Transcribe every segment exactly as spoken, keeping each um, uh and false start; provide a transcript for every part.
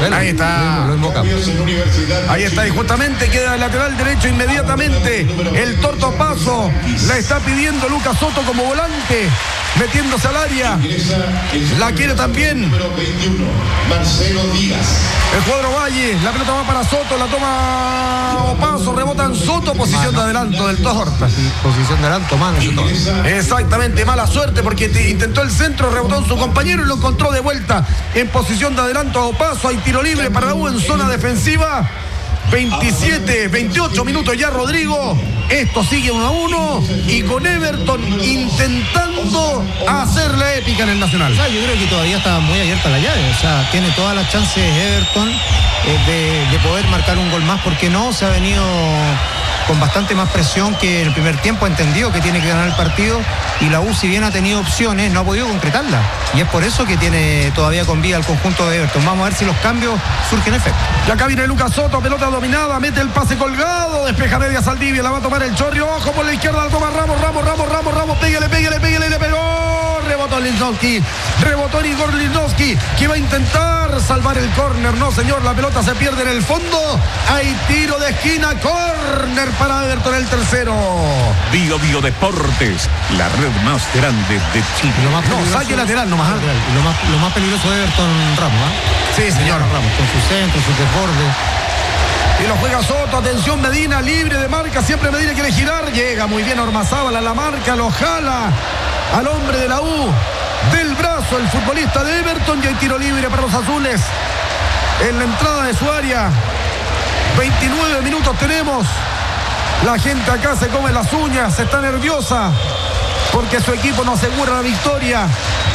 Ahí está. Lo, lo invocamos. Ahí está, y justamente queda el lateral derecho inmediatamente. El Torto Paso la está pidiendo Lucas Soto como volante, metiéndose al área. La quiere también Marcelo Díaz. el cuadro Valle. La pelota va para Soto, la toma Paso, rebota en Soto, posición de adelanto del Torto. Posición de adelanto, mano. Exactamente, mala suerte porque te intentó el centro, rebotó en su compañero y lo encontró de vuelta en posición de adelanto a Opaso. Hay tiro libre para U en zona defensiva. veintisiete, veintiocho minutos ya, Rodrigo. Esto sigue uno a uno y con Everton intentando hacer la épica en el Nacional. O sea, yo creo que todavía está muy abierta la llave. O sea, tiene todas las chances Everton eh, de, de poder marcar un gol más, porque no se ha venido con bastante más presión que en el primer tiempo. Ha entendido que tiene que ganar el partido y la U, si bien ha tenido opciones, no ha podido concretarla, y es por eso que tiene todavía con vida el conjunto de Everton. Vamos a ver si los cambios surgen efecto. Y acá viene Lucas Soto, pelota dominada, mete el pase colgado, despeja media Saldivia, la va a tomar el Chorri, ojo por la izquierda, la toma Ramos, Ramos, Ramos, Ramos, Ramos, pégale, pégale, pégale, le pegó, rebotó Lichnowsky, rebotó Igor Lichnowsky, que va a intentar salvar el córner. No, señor, la pelota se pierde en el fondo. Hay tiro de esquina, córner para Everton, el tercero. Bio Bio Deportes, la red más grande de Chile. Lo más No, saque lateral nomás. lateral. Y lo más, lo más peligroso de Everton, Ramos, ¿eh? Sí, señor. Ramos, con su centro, su desborde. Y lo juega Soto, atención Medina, libre de marca, siempre Medina quiere girar, llega muy bien Ormazábal a la marca, lo jala al hombre de la U del brazo, el futbolista de Everton, y hay tiro libre para los azules en la entrada de su área. veintinueve minutos tenemos, la gente acá se come las uñas, está nerviosa porque su equipo no asegura la victoria.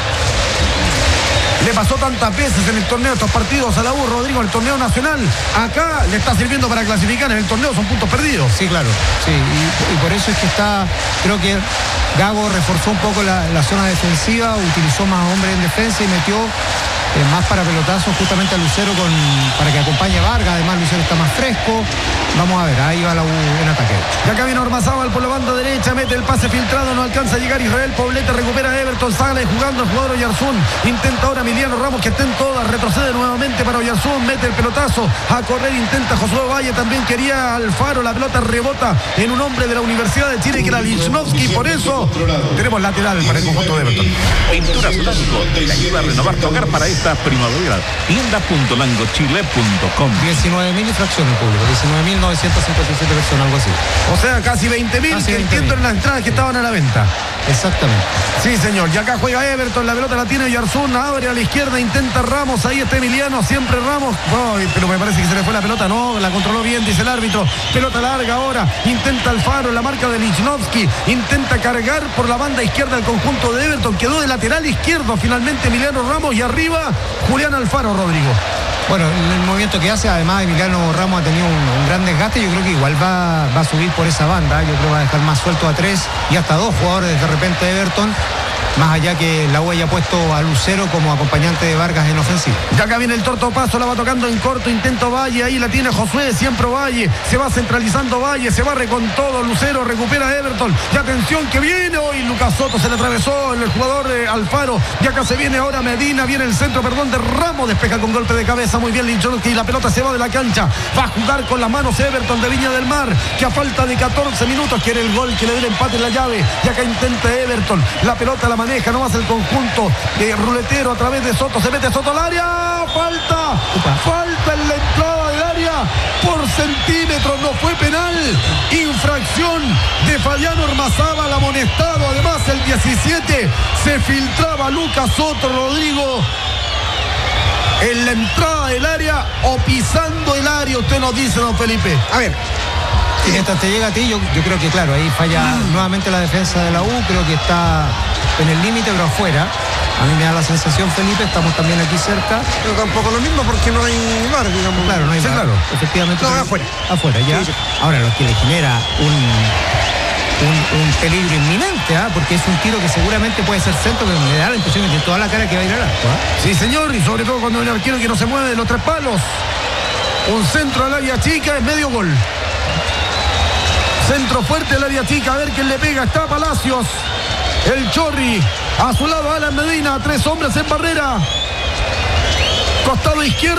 Le pasó tantas veces en el torneo estos partidos a la U, Rodrigo, en el torneo nacional. Acá le está sirviendo para clasificar, en el torneo son puntos perdidos. Sí, claro, sí, y, y por eso es que está, creo que Gago reforzó un poco la, la zona defensiva, utilizó más hombres en defensa y metió eh, más para pelotazos justamente a Lucero con, para que acompañe a Vargas. Además Lucero está más fresco. Vamos a ver, ahí va la U en ataque. Y acá viene Ormazábal por la banda derecha, mete el pase filtrado, no alcanza a llegar Israel Poblete, recupera a Everton, sale jugando el jugador Oyarzún, intenta ahora Emiliano Ramos, que está en todas, retrocede nuevamente para Oyarzún, mete el pelotazo, a correr intenta Josué Valle, también quería Alfaro, la pelota rebota en un hombre de la Universidad de Chile que era Lichnowsky, por eso tenemos lateral para el conjunto de Everton. Pinturas Blanco, te ayuda a renovar tu hogar para esta primavera. tienda punto langochile punto com. diecinueve mil y fracción el público, diecinueve mil novecientos cincuenta y siete personas, algo así. O sea, casi veinte mil que entiendo en las entradas que estaban a la venta. Exactamente. Sí, señor. Y acá juega Everton, la pelota la tiene Oyarzún, abre a la izquierda, intenta Ramos, ahí está Emiliano, siempre Ramos. Oh, pero me parece que se le fue la pelota, no, la controló bien, dice el árbitro. Pelota larga ahora, intenta Alfaro, la marca de Lichnowsky, intenta cargar por la banda izquierda el conjunto de Everton, quedó de lateral izquierdo finalmente Emiliano Ramos y arriba Julián Alfaro, Rodrigo. Bueno, el movimiento que hace, además Emiliano Ramos ha tenido un, un gran desgaste. Yo creo que igual va, va a subir por esa banda. Yo creo que va a dejar más suelto a tres y hasta dos jugadores de repente de Everton, más allá que la U haya puesto a Lucero como acompañante de Vargas en ofensiva. Y acá viene el Torto Paso, la va tocando en corto, intento Valle, ahí la tiene Josué, siempre Valle, se va centralizando Valle, se barre con todo, Lucero recupera a Everton, y atención que viene hoy, Lucas Soto se le atravesó el jugador de Alfaro, y acá se viene ahora Medina, viene el centro, perdón, de Ramos, despeja con golpe de cabeza, muy bien Lichnowsky, y la pelota se va de la cancha, va a jugar con las manos Everton de Viña del Mar, que a falta de catorce minutos quiere el gol, que le dé el empate en la llave, y acá intenta Everton, la pelota la maneja nomás el conjunto de Ruletero a través de Soto, se mete Soto al área, falta, Upa. falta en la entrada del área por centímetros, no fue penal, infracción de Fabián Ormazábal, amonestado, además el diecisiete, se filtraba Lucas Soto, Rodrigo, en la entrada del área o pisando el área, usted nos dice, don Felipe. A ver, y mientras te llega a ti, yo, yo creo que claro, ahí falla mm. nuevamente la defensa de la U, creo que está en el límite pero afuera. A mí me da la sensación, Felipe, estamos también aquí cerca. Pero tampoco lo mismo porque no hay V A R, digamos. Claro, no hay sí, V A R. Claro. Efectivamente. No, afuera. Afuera, ya. Sí, sí. Ahora, lo que le genera un, un, un peligro inminente, ¿eh? Porque es un tiro que seguramente puede ser centro, pero me da la impresión de que toda la cara que va a ir al arco. ¿eh? Sí, señor, y sobre todo cuando el arquero que no se mueve de los tres palos. Un centro al área chica es medio gol. Centro fuerte al área chica, a ver quién le pega, está Palacios. El Chorri, a su lado Alan Medina, tres hombres en barrera. Costado izquierdo.